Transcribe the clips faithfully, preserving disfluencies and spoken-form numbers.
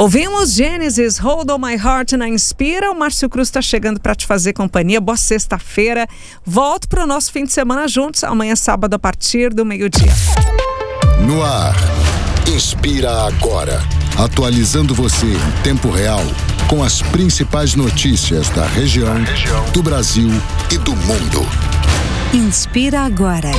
Ouvimos Genesis, Hold On My Heart na Inspira. O Márcio Cruz está chegando para te fazer companhia. Boa sexta-feira. Volto para o nosso fim de semana juntos. Amanhã, sábado, a partir do meio-dia. No ar, Inspira Agora. Atualizando você em tempo real com as principais notícias da região, região, do Brasil e do mundo. Inspira Agora.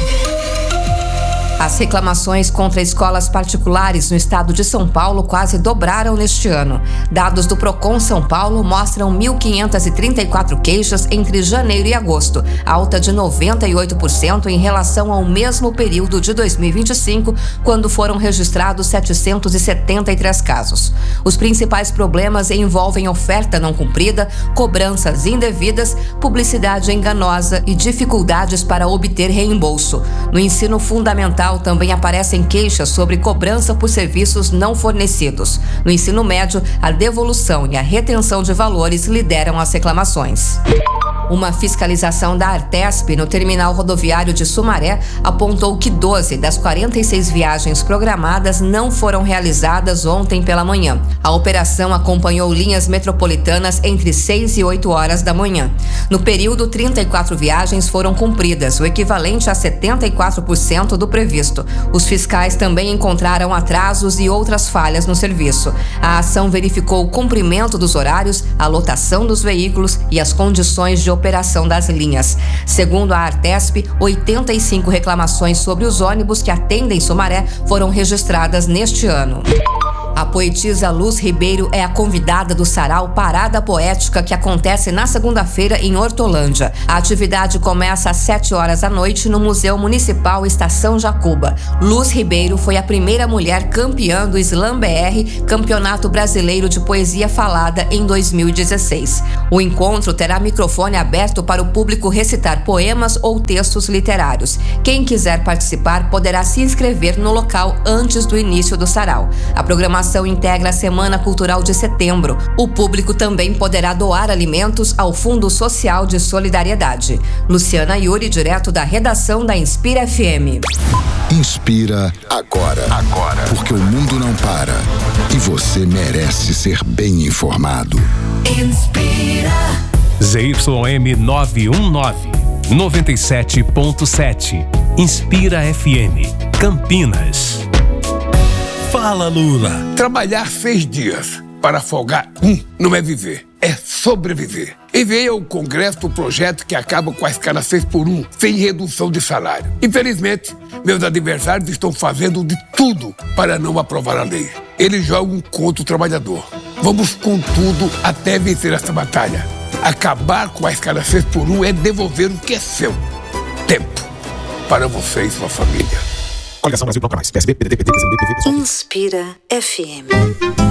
As reclamações contra escolas particulares no estado de São Paulo quase dobraram neste ano. Dados do Procon São Paulo mostram mil quinhentas e trinta e quatro queixas entre janeiro e agosto, alta de noventa e oito por cento em relação ao mesmo período de dois mil e vinte e cinco, quando foram registrados setecentos e setenta e três casos. Os principais problemas envolvem oferta não cumprida, cobranças indevidas, publicidade enganosa e dificuldades para obter reembolso. No ensino fundamental, também aparecem queixas sobre cobrança por serviços não fornecidos. No ensino médio, a devolução e a retenção de valores lideram as reclamações. Uma fiscalização da Artesp no terminal rodoviário de Sumaré apontou que doze das quarenta e seis viagens programadas não foram realizadas ontem pela manhã. A operação acompanhou linhas metropolitanas entre seis e oito horas da manhã. No período, trinta e quatro viagens foram cumpridas, o equivalente a setenta e quatro por cento do previsto. Os fiscais também encontraram atrasos e outras falhas no serviço. A ação verificou o cumprimento dos horários, a lotação dos veículos e as condições de operação das linhas. Segundo a Artesp, oitenta e cinco reclamações sobre os ônibus que atendem Sumaré foram registradas neste ano. A poetisa Luz Ribeiro é a convidada do sarau Parada Poética, que acontece na segunda-feira em Hortolândia. A atividade começa às sete horas da noite no Museu Municipal Estação Jacuba. Luz Ribeiro foi a primeira mulher campeã do Slam B R, Campeonato Brasileiro de Poesia Falada, em dois mil e dezesseis. O encontro terá microfone aberto para o público recitar poemas ou textos literários. Quem quiser participar poderá se inscrever no local antes do início do sarau. A programação A ação integra a Semana Cultural de Setembro. O público também poderá doar alimentos ao Fundo Social de Solidariedade. Luciana Yuri, direto da redação da Inspira F M. Inspira agora. Agora. Porque o mundo não para. E você merece ser bem informado. Inspira. Z Y M nove um nove, noventa e sete ponto sete. Inspira F M. Campinas. Fala, Lula. Trabalhar seis dias para folgar um não é viver, é sobreviver. Enviei ao Congresso o projeto que acaba com a escala seis por um, sem redução de salário. Infelizmente, meus adversários estão fazendo de tudo para não aprovar a lei. Eles jogam contra o trabalhador. Vamos com tudo até vencer essa batalha. Acabar com a escala seis por um é devolver o que é seu. Tempo para você e sua família. Coligação Brasil Bloco Mais, P S B, P D T, P T, P C B, P V, P S O L. Inspira F M.